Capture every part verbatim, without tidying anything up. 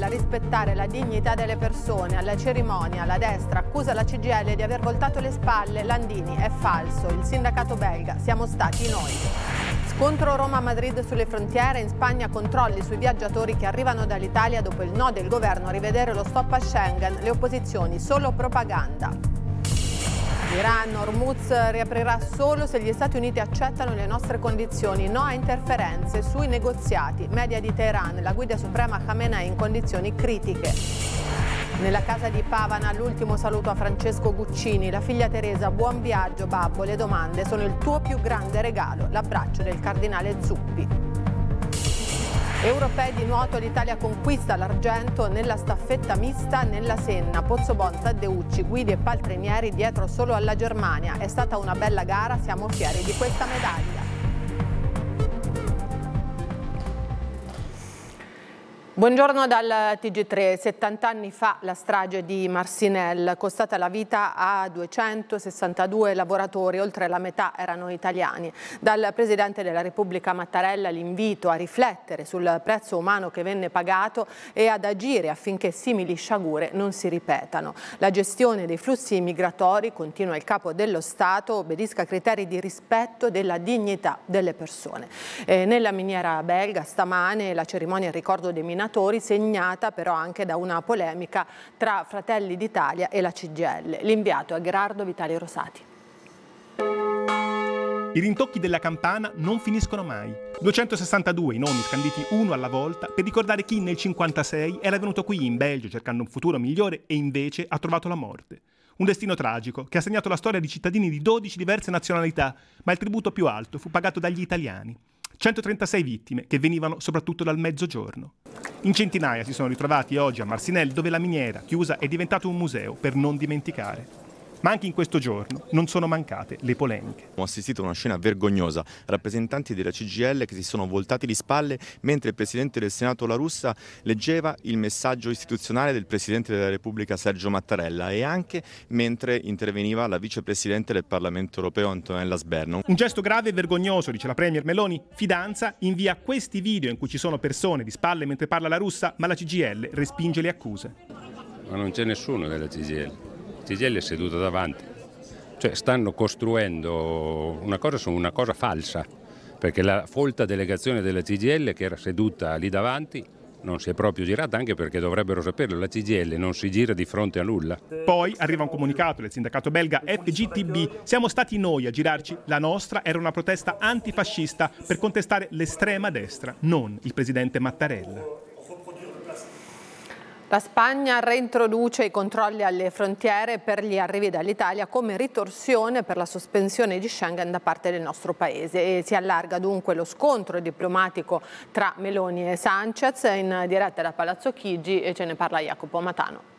rispettare la dignità delle persone. Alla cerimonia la destra accusa la C G I L di aver voltato le spalle. Landini: è falso. Il sindacato belga: siamo stati noi. Scontro Roma-Madrid sulle frontiere. In Spagna controlli sui viaggiatori che arrivano dall'Italia dopo il no del governo a rivedere lo stop a Schengen. Le opposizioni: solo propaganda. L'Iran, Hormuz riaprirà solo se gli Stati Uniti accettano le nostre condizioni. No a interferenze sui negoziati. Media di Teheran: la guida suprema Khamenei in condizioni critiche. Nella casa di Pavana l'ultimo saluto a Francesco Guccini. La figlia Teresa: buon viaggio babbo, le domande sono il tuo più grande regalo. L'abbraccio del cardinale Zuppi. Europei di nuoto, l'Italia conquista l'argento nella staffetta mista nella Senna. Pozzobon, Taddeucci, guidi e paltrinieri dietro solo alla Germania. È stata una bella gara, siamo fieri di questa medaglia. Buongiorno dal T G tre. settanta anni fa la strage di Marcinelle, costata la vita a duecentosessantadue lavoratori, oltre la metà erano italiani. Dal Presidente della Repubblica Mattarella l'invito a riflettere sul prezzo umano che venne pagato e ad agire affinché simili sciagure non si ripetano. La gestione dei flussi migratori, continua il Capo dello Stato, obbedisca a criteri di rispetto della dignità delle persone. E nella miniera belga stamane la cerimonia in ricordo dei minatori, segnata però anche da una polemica tra Fratelli d'Italia e la C G I L. L'inviato è Gherardo Vitali Rosati. I rintocchi della campana non finiscono mai. duecentosessantadue i nomi scanditi uno alla volta per ricordare chi nel cinquantasei era venuto qui in Belgio cercando un futuro migliore e invece ha trovato la morte. Un destino tragico che ha segnato la storia di cittadini di dodici diverse nazionalità, ma il tributo più alto fu pagato dagli italiani. centotrentasei vittime che venivano soprattutto dal Mezzogiorno. In centinaia si sono ritrovati oggi a Marcinelle, dove la miniera, chiusa, è diventato un museo per non dimenticare. Ma anche in questo giorno non sono mancate le polemiche. Ho assistito a una scena vergognosa, rappresentanti della C G I L che si sono voltati di spalle mentre il Presidente del Senato La Russa leggeva il messaggio istituzionale del Presidente della Repubblica Sergio Mattarella e anche mentre interveniva la Vicepresidente del Parlamento Europeo Antonella Sberno. Un gesto grave e vergognoso, dice la Premier Meloni. Fidanza invia questi video in cui ci sono persone di spalle mentre parla La Russa, ma la C G I L respinge le accuse. Ma non c'è nessuno della C G I L. C G I L è seduto davanti, cioè stanno costruendo una cosa su una cosa falsa, perché la folta delegazione della C G I L che era seduta lì davanti non si è proprio girata, anche perché dovrebbero saperlo, la C G I L non si gira di fronte a nulla. Poi arriva un comunicato del sindacato belga F G T B: siamo stati noi a girarci, la nostra era una protesta antifascista per contestare l'estrema destra, non il presidente Mattarella. La Spagna reintroduce i controlli alle frontiere per gli arrivi dall'Italia come ritorsione per la sospensione di Schengen da parte del nostro paese e si allarga dunque lo scontro diplomatico tra Meloni e Sanchez. In diretta da Palazzo Chigi e ce ne parla Jacopo Matano.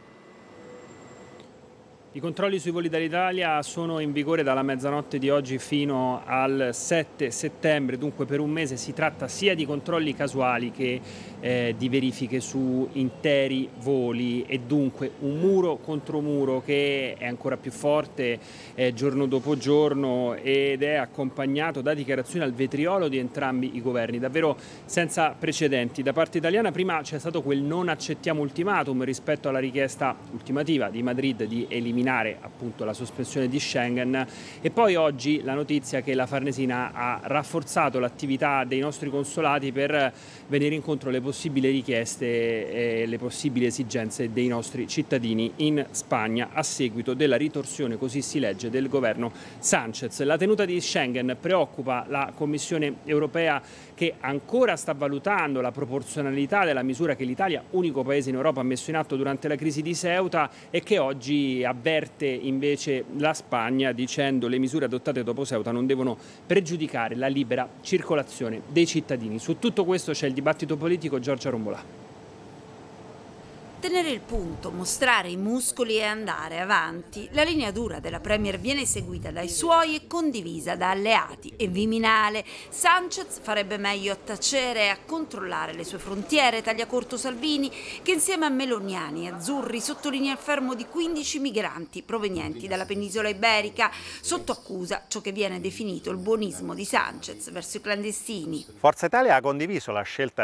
I controlli sui voli dall'Italia sono in vigore dalla mezzanotte di oggi fino al sette settembre, dunque per un mese. Si tratta sia di controlli casuali che eh, di verifiche su interi voli e dunque un muro contro muro che è ancora più forte eh, giorno dopo giorno ed è accompagnato da dichiarazioni al vetriolo di entrambi i governi, davvero senza precedenti. Da parte italiana prima c'è stato quel non accettiamo ultimatum rispetto alla richiesta ultimativa di Madrid di eliminare appunto la sospensione di Schengen e poi oggi la notizia che la Farnesina ha rafforzato l'attività dei nostri consolati per venire incontro alle possibili richieste e le possibili esigenze dei nostri cittadini in Spagna a seguito della ritorsione, così si legge, del governo Sanchez. La tenuta di Schengen preoccupa la Commissione europea, che ancora sta valutando la proporzionalità della misura che l'Italia, unico paese in Europa, ha messo in atto durante la crisi di Ceuta e che oggi avverte invece la Spagna dicendo le misure adottate dopo Ceuta non devono pregiudicare la libera circolazione dei cittadini. Su tutto questo c'è il dibattito politico. Giorgia Rombolà. Tenere il punto, mostrare i muscoli e andare avanti. La linea dura della Premier viene seguita dai suoi e condivisa da alleati. E Viminale, Sanchez farebbe meglio a tacere e a controllare le sue frontiere, taglia corto Salvini, che insieme a Meloniani e Azzurri sottolinea il fermo di quindici migranti provenienti dalla penisola iberica, sotto accusa ciò che viene definito il buonismo di Sanchez verso i clandestini. Forza Italia ha condiviso la scelta